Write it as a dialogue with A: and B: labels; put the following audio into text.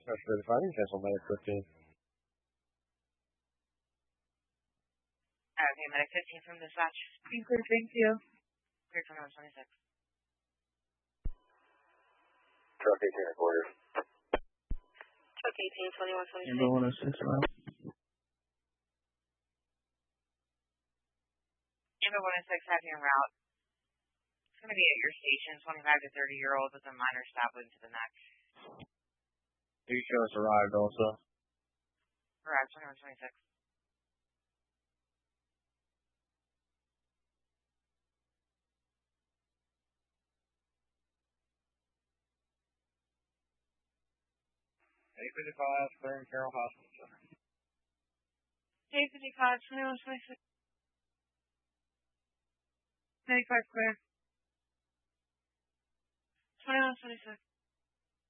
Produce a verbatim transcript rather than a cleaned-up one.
A: That's really funny. Cancel medic fifteen.
B: Okay, medic fifteen from dispatch.
C: Clear, thank you.
B: Clear from one twenty-six.
D: Truck eighteen recorded.
B: Truck eighteen, twenty-one twenty-six.
C: Number one oh six, well.
B: Number one oh six, have you en route. It's going to be at your station, twenty-five to thirty year old with a minor stab wound to the neck.
A: You show us arrived also.
B: Arrived, twenty-one twenty-six.
A: eight fifty-five, clearing Carroll Hospital Center.
B: eight fifty-five, twenty-one twenty-six.
C: ninety-five clear.
B: twenty-one twenty-six.